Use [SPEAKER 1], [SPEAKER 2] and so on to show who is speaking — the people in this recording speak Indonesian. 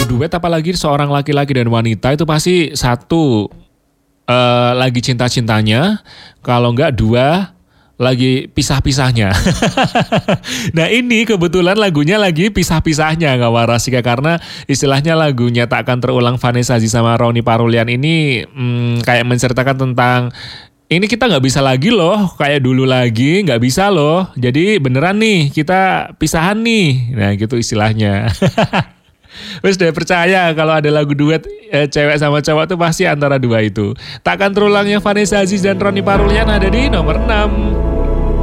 [SPEAKER 1] lagu duet apalagi seorang laki-laki dan wanita itu pasti satu lagi cinta-cintanya, kalau enggak dua lagi pisah-pisahnya. Nah ini kebetulan lagunya lagi pisah-pisahnya Kak Warasika, karena istilahnya lagunya Tak Akan Terulang Vanessa Hudgens sama Ronny Parulian ini kayak menceritakan tentang ini kita nggak bisa lagi loh kayak dulu lagi, nggak bisa loh. Jadi beneran nih kita pisahan nih. Nah gitu istilahnya. Wes deh percaya kalau ada lagu duet cewek sama cowok tuh pasti antara dua itu. Tak Akan Terulangnya Vanessa Hudgens dan Ronny Parulian ada di nomor 6.